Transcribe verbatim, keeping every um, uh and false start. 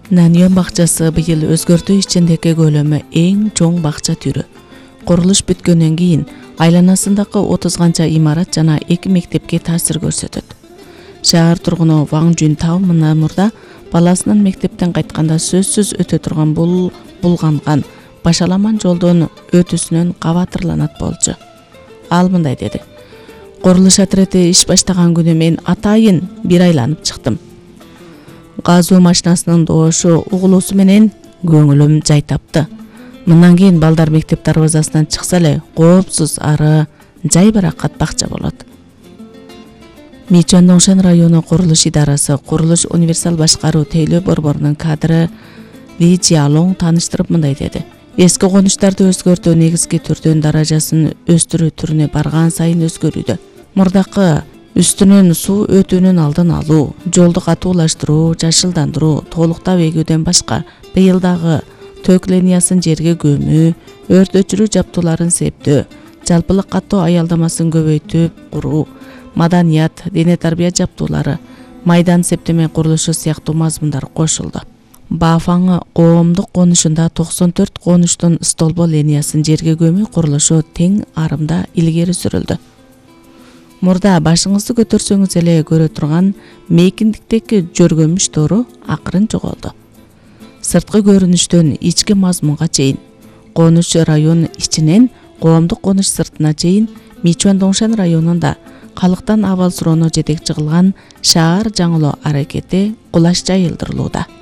Наньон бакчасы быйыл өзгөртүү ичиндеги көлөмү эң чоң бакча түрү. Курулуш бүткөндөн кийин айланасындагы отуз канча имарат жана эки мектепке таасир көрсөтөт. Шаар тургуну Ваң Жүнтау мына мурда баласынын мектептен кайтканда сөзсүз өтө турган бул булганган башаламан жолдон өтүүсүнөн кабатырланат болчу. Ал мындай деди: "Курулуш отрети иш баштаган күнү мен атайын бир айланып чыктым. Газуу машинасынын доошу угулуусу менен көңүлүм жай тапты. Мындан кийин балдар мектеп дарбазасынан чыкса эле коопсуз ары жай баракат бакча болот." Мичуандоңшен району курулуш идарасы курулуш универсал башкаруу тейлөө борборунун кадры Ли Жиалоң тааныштырып мындай деди: "Эски конуштарды өзгөртүү негизги түрдүн даражасын өстүрүү түрүнө барган сайын өзгөрүүдө. Мурдакы үстүнөн суу өтүүнүн алдын алуу, жолду катуулаштыруу, жашылдандыруу, толуктап эгүүдөн башка быйыл дагы төк линиясын жерге көмүү, өрт өчүрүү жабдууларын септөө, жалпылык каттоо аялдамасын көбөйтүп куруу, маданият, дене тарбия жабдуулары, майдан септеме курулушу сыяктуу мазмундар кошулду. Баафаңы коомдук конушунда токсон төрт конуштун столбо линиясын жерге көмүү курулушу тең арымда илгери сүрүлдү. Мурда башыңызды көтөрсөңүз эле көрө турган мейкиндиктеги жөргөмүш тору акырын жоголду. Сырткы көрүнүштөн ички мазмунга чейин, конуш район ичинен коомдук конуш сыртына чейин Мичуандоңшен районунда калктан абал суроону жетекчи кылган шаар жаңылоо аракети кулаш жайылдырылууда.